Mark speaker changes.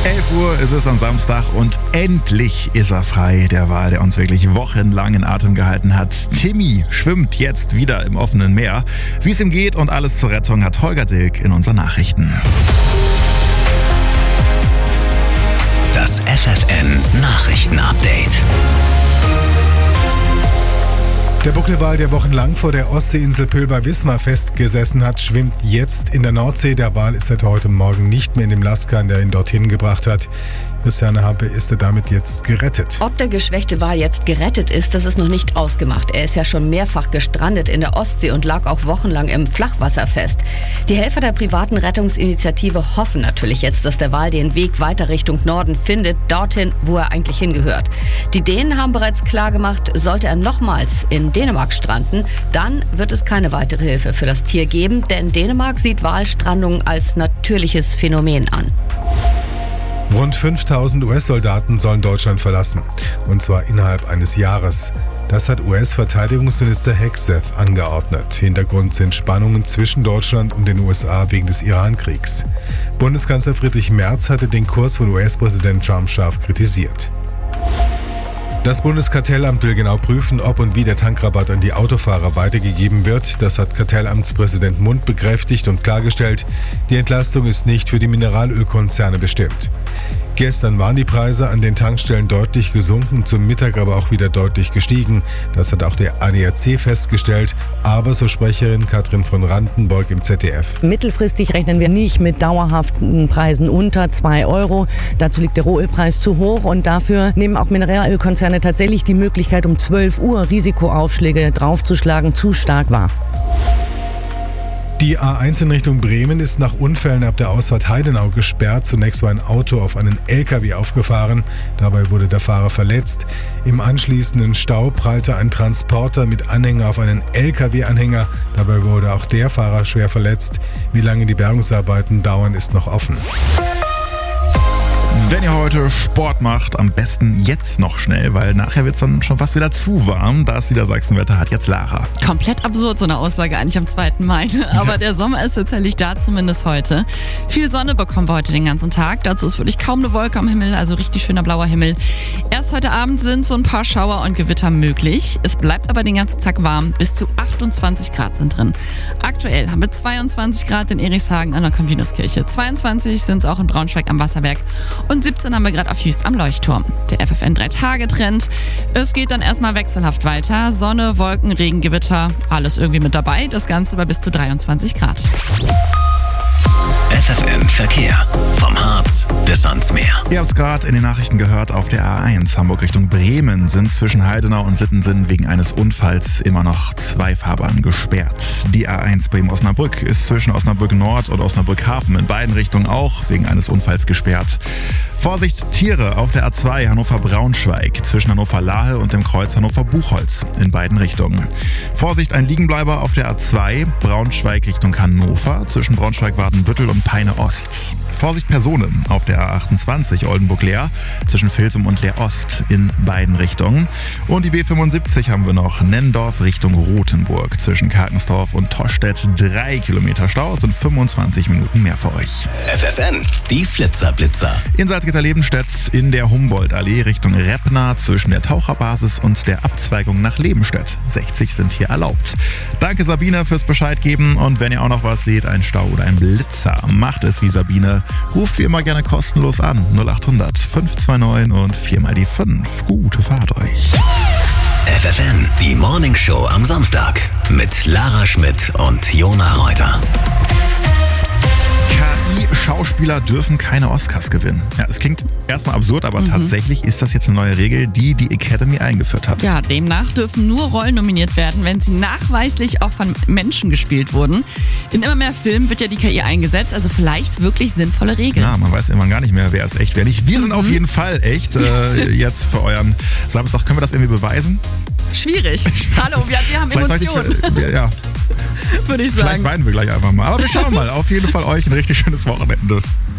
Speaker 1: 11 Uhr ist es am Samstag und endlich ist er frei. Der Wal, der uns wirklich wochenlang in Atem gehalten hat. Timmy schwimmt jetzt wieder im offenen Meer. Wie es ihm geht und alles zur Rettung hat Holger Dilk in unseren Nachrichten.
Speaker 2: Das FFN-Nachrichten-Update.
Speaker 3: Der Buckelwal, der wochenlang vor der Ostseeinsel Pöhl-bei-Wismar festgesessen hat, schwimmt jetzt in der Nordsee. Der Wal ist seit heute Morgen nicht mehr in dem Lastkahn, der ihn dorthin gebracht hat. Christiane Hampe, ist er damit jetzt gerettet?
Speaker 4: Ob der geschwächte Wal jetzt gerettet ist, das ist noch nicht ausgemacht. Er ist ja schon mehrfach gestrandet in der Ostsee und lag auch wochenlang im Flachwasser fest. Die Helfer der privaten Rettungsinitiative hoffen natürlich jetzt, dass der Wal den Weg weiter Richtung Norden findet, dorthin, wo er eigentlich hingehört. Die Dänen haben bereits klargemacht, sollte er nochmals in Dänemark stranden, dann wird es keine weitere Hilfe für das Tier geben, denn Dänemark sieht Walstrandung als natürliches Phänomen an.
Speaker 3: Rund 5000 US-Soldaten sollen Deutschland verlassen, und zwar innerhalb eines Jahres. Das hat US-Verteidigungsminister Hegseth angeordnet. Hintergrund sind Spannungen zwischen Deutschland und den USA wegen des Iran-Kriegs. Bundeskanzler Friedrich Merz hatte den Kurs von US-Präsident Trump scharf kritisiert. Das Bundeskartellamt will genau prüfen, ob und wie der Tankrabatt an die Autofahrer weitergegeben wird. Das hat Kartellamtspräsident Mund bekräftigt und klargestellt, die Entlastung ist nicht für die Mineralölkonzerne bestimmt. Gestern waren die Preise an den Tankstellen deutlich gesunken, zum Mittag aber auch wieder deutlich gestiegen. Das hat auch der ADAC festgestellt, aber so Sprecherin Katrin von Randenburg im ZDF.
Speaker 5: Mittelfristig rechnen wir nicht mit dauerhaften Preisen unter 2 Euro. Dazu liegt der Rohölpreis zu hoch und dafür nehmen auch Mineralölkonzerne tatsächlich die Möglichkeit, um 12 Uhr Risikoaufschläge draufzuschlagen, zu stark wahr.
Speaker 3: Die A1 in Richtung Bremen ist nach Unfällen ab der Ausfahrt Heidenau gesperrt. Zunächst war ein Auto auf einen LKW aufgefahren. Dabei wurde der Fahrer verletzt. Im anschließenden Stau prallte ein Transporter mit Anhänger auf einen LKW-Anhänger. Dabei wurde auch der Fahrer schwer verletzt. Wie lange die Bergungsarbeiten dauern, ist noch offen.
Speaker 1: Wenn ihr heute Sport macht, am besten jetzt noch schnell, weil nachher wird es dann schon fast wieder zu warm. Das Niedersachsenwetter hat jetzt Lara.
Speaker 6: Komplett absurd, so eine Aussage eigentlich am 2. Mai. Aber der Sommer ist tatsächlich da, zumindest heute. Viel Sonne bekommen wir heute den ganzen Tag. Dazu ist wirklich kaum eine Wolke am Himmel, also richtig schöner blauer Himmel. Erst heute Abend sind so ein paar Schauer und Gewitter möglich. Es bleibt aber den ganzen Tag warm. Bis zu 28 Grad sind drin. Aktuell haben wir 22 Grad in Erichshagen an der Konvinuskirche. 22 sind es auch in Braunschweig am Wasserberg. Und 17 haben wir gerade auf Jüst am Leuchtturm. Der FFN 3-Tage-Trend. Es geht dann erstmal wechselhaft weiter. Sonne, Wolken, Regen, Gewitter, alles irgendwie mit dabei. Das Ganze bei bis zu 23 Grad.
Speaker 2: FFN Verkehr. Vom Harz bis ans Meer.
Speaker 1: Ihr habt es gerade in den Nachrichten gehört, auf der A1 Hamburg Richtung Bremen sind zwischen Heidenau und Sittensen wegen eines Unfalls immer noch 2 Fahrbahnen gesperrt. Die A1 Bremen-Osnabrück ist zwischen Osnabrück Nord und Osnabrück Hafen in beiden Richtungen auch wegen eines Unfalls gesperrt. Vorsicht, Tiere auf der A2 Hannover-Braunschweig zwischen Hannover-Lahe und dem Kreuz Hannover-Buchholz in beiden Richtungen. Vorsicht, ein Liegenbleiber auf der A2 Braunschweig Richtung Hannover zwischen Braunschweig-Wadenbüttel und Peine-Ost. Vorsicht, Personen auf der A28 Oldenburg-Leer zwischen Vilsum und Leer-Ost in beiden Richtungen. Und die B75 haben wir noch, Nennendorf Richtung Rothenburg zwischen Karkensdorf und Tostedt. 3 Kilometer Stau und 25 Minuten mehr für euch.
Speaker 2: FFN, die Flitzer-Blitzer.
Speaker 1: In Salzgitter-Lebenstedt in der Humboldt-Allee Richtung Reppna zwischen der Taucherbasis und der Abzweigung nach Lebenstedt. 60 sind hier erlaubt. Danke Sabine fürs Bescheid geben und wenn ihr auch noch was seht, ein Stau oder ein Blitzer, macht es wie Sabine. Ruft wie immer gerne kostenlos an. 0800 529 und 4 mal die 5. Gute Fahrt euch.
Speaker 2: FFN, die Morning Show am Samstag mit Lara Schmidt und Jona Reuter.
Speaker 1: KI-Schauspieler dürfen keine Oscars gewinnen. Ja, es klingt erstmal absurd, aber tatsächlich ist das jetzt eine neue Regel, die die Academy eingeführt hat.
Speaker 6: Ja, demnach dürfen nur Rollen nominiert werden, wenn sie nachweislich auch von Menschen gespielt wurden. In immer mehr Filmen wird ja die KI eingesetzt, also vielleicht wirklich sinnvolle Regeln.
Speaker 1: Ja, man weiß immer gar nicht mehr, wer ist echt, wer nicht. Wir sind auf jeden Fall echt. Jetzt für euren Samstag. Können wir das irgendwie beweisen?
Speaker 6: Schwierig. Hallo, wir haben Emotionen.
Speaker 1: Ja.
Speaker 6: Würde ich sagen.
Speaker 1: Vielleicht weinen wir gleich einfach mal. Aber wir schauen mal. Auf jeden Fall euch ein richtig schönes Wochenende.